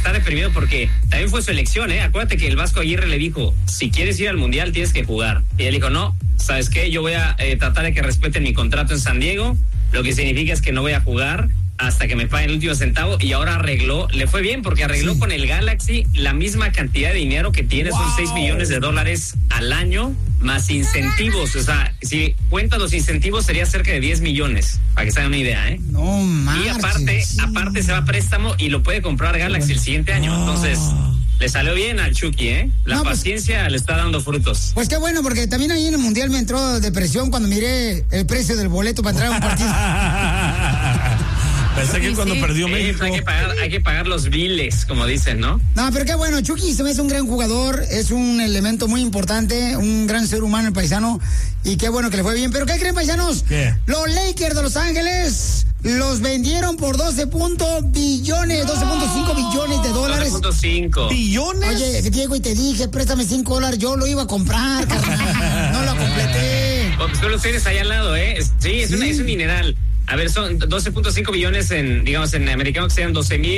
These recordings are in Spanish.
está deprimido porque también fue su elección, Acuérdate que el Vasco Aguirre le dijo, si quieres ir al Mundial tienes que jugar. Y él dijo, no, ¿sabes qué? Yo voy a tratar de que respeten mi contrato en San Diego, lo que significa es que no voy a jugar hasta que me paguen el último centavo, y ahora le fue bien porque arregló con el Galaxy la misma cantidad de dinero que tiene, son $6 millones al año, más incentivos. O sea, si cuentas los incentivos sería cerca de 10 millones, para que se hagan una idea, No manches. Y aparte se va a préstamo y lo puede comprar Galaxy el siguiente año. Entonces, le salió bien al Chucky, La paciencia le está dando frutos. Pues qué bueno, porque también ahí en el Mundial me entró depresión cuando miré el precio del boleto para entrar a un partido. Pensé que cuando perdió México. Hay que pagar los biles, como dicen, ¿no? No, pero qué bueno, Chucky se me hace un gran jugador, es un elemento muy importante, un gran ser humano el paisano, y qué bueno que le fue bien. Pero ¿qué creen, paisanos? ¿Qué? Los Lakers de Los Ángeles los vendieron por 12.5 billones de dólares. 12.5 ¿Billones? Oye, Diego, y te dije, préstame $5, yo lo iba a comprar, carnal. No lo completé. Pues tú lo tienes allá al lado, Sí, es un dineral. A ver, son 12.5 billones en americano, que sean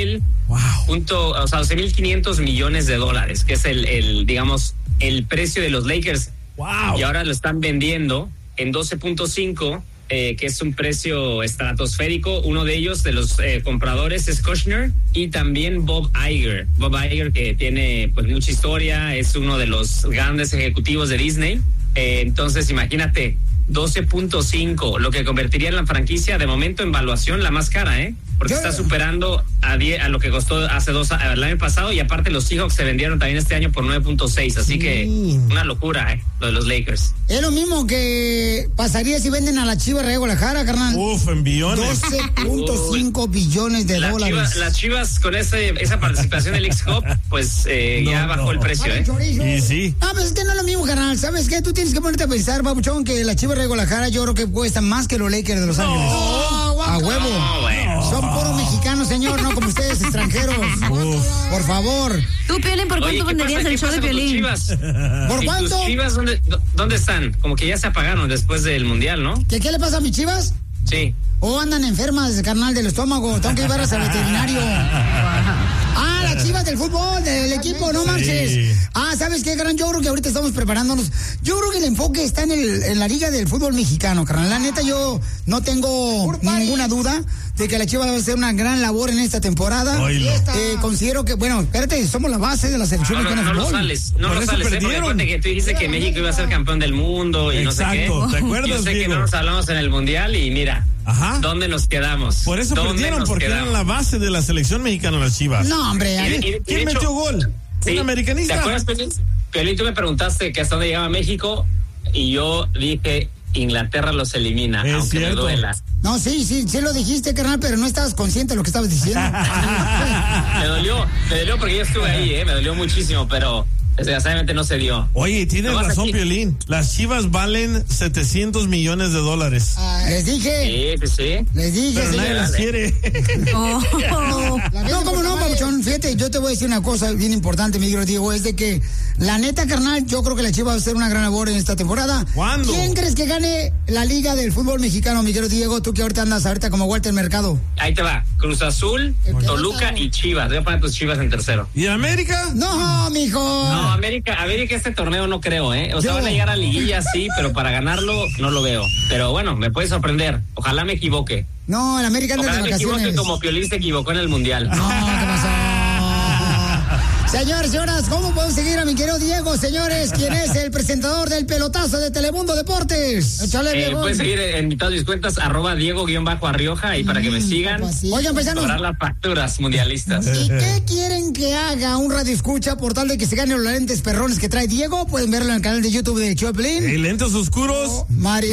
12.500 millones de dólares, que es el precio de los Lakers. Wow. Y ahora lo están vendiendo en 12.5, que es un precio estratosférico. Uno de ellos, de los compradores, es Kushner, y también Bob Iger. Bob Iger, que tiene pues mucha historia, es uno de los grandes ejecutivos de Disney. Entonces, imagínate, 12.5, lo que convertiría en la franquicia de momento en valuación la más cara, porque está superando a lo que costó el año pasado, y aparte los Seahawks se vendieron también este año por 9.6, así que una locura, lo de los Lakers. Es lo mismo que pasaría si venden a la Chivas de Guadalajara, carnal. En billones. 12.5 billones de dólares. Las Chivas con esa participación del X-Hop, pues ya bajó el precio, Y sí. No, pues es que no es lo mismo, carnal. ¿Sabes qué? Tú tienes que ponerte a pensar, babuchón, que la Chivas de Guadalajara yo creo que cuestan más que los Lakers de Los Ángeles. A huevo. Son puros mexicanos, señor, no como ustedes, extranjeros. Por favor. Tú, Piolín, ¿por cuánto venderías el show de Piolín? ¿Por cuánto? ¿Tus Chivas dónde están? Como que ya se apagaron después del Mundial, ¿no? ¿Qué le pasa a mis Chivas? Sí. Andan enfermas, carnal, del estómago. Tengo que llevarlas al veterinario. Las Chivas del fútbol, del equipo, no manches. ¿Sabes qué, carnal? Yo creo que ahorita estamos preparándonos. Yo creo que el enfoque está en la liga del fútbol mexicano, carnal. La neta, yo no tengo ninguna duda de que la Chivas va a hacer una gran labor en esta temporada. Considero que, espérate, somos la base de la selección mexicana de fútbol. No lo sales, porque acuérdate que tú dijiste que México iba a ser campeón del mundo y no sé qué. ¿Te acuerdas, yo sé Diego? que no nos hablamos en el Mundial y mira, ¿dónde nos quedamos? Por eso perdieron, porque eran la base de la selección mexicana las Chivas. No, hombre. ¿Quién metió gol? Sí, ¿Un americanista? ¿Te acuerdas, Piolín? Tú me preguntaste que hasta dónde llegaba México y yo dije Inglaterra los elimina, es aunque cierto. me duela. No, sí lo dijiste, carnal, pero no estabas consciente de lo que estabas diciendo. Me dolió porque yo estuve ahí, me dolió muchísimo, pero desgraciadamente no se dio. Oye, tienes razón, aquí, Piolín. Las Chivas valen $700 millones. Les dije. Sí. Les dije. Pero nadie las quiere. No, ¿cómo no, papuchón? Fíjate, yo te voy a decir una cosa bien importante, mi querido Diego, es de que la neta, carnal, yo creo que la Chivas va a hacer una gran labor en esta temporada. ¿Cuándo? ¿Quién crees que gane la liga del fútbol mexicano, mi querido Diego? Tú que ahorita andas como Walter Mercado. Ahí te va, Cruz Azul, Toluca y Chivas. Voy a poner tus Chivas en tercero. ¿Y América? No, mijo. No, América este torneo no creo, O sea, van a llegar a liguilla, sí, pero para ganarlo no lo veo. Pero bueno, me puede sorprender. Ojalá me equivoque. No, el América anda de Ojalá me vacaciones. equivoque como Piolín se equivocó en el Mundial. No, ¿qué pasó? Señores, señoras, ¿cómo pueden seguir a mi querido Diego? Señores, ¿quién es el presentador del pelotazo de Telemundo Deportes? Échale, Diego. Pueden seguir en todas mis cuentas, @Diego_Arrioja, y para que me sigan. Oigan, paisanos, cobrar las facturas mundialistas. ¿Y qué quieren que haga un radio escucha por tal de que se ganen los lentes perrones que trae Diego? Pueden verlo en el canal de YouTube de Choplin. ¿Lentes oscuros? Mario.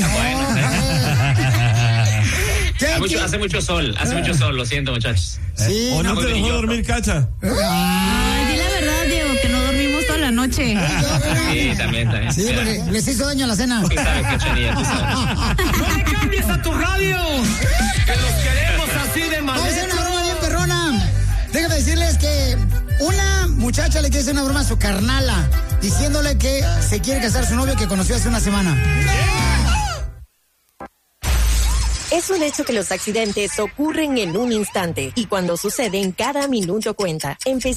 Hace mucho sol, lo siento, muchachos. Sí. ¿O no te dejó dormir, Cacha? Ay, di la verdad, Diego, que no dormimos toda la noche. Sí, también. Sí, porque les hizo daño a la cena. Tú sabes, Cachanilla, tú sabes. ¡No le cambies a tu radio! ¡Que los queremos así de Vamos a hacer manera! una broma bien perrona. Déjame decirles que una muchacha le quiere hacer una broma a su carnala, diciéndole que se quiere casar su novio que conoció hace una semana. Es un hecho que los accidentes ocurren en un instante y cuando suceden cada minuto cuenta.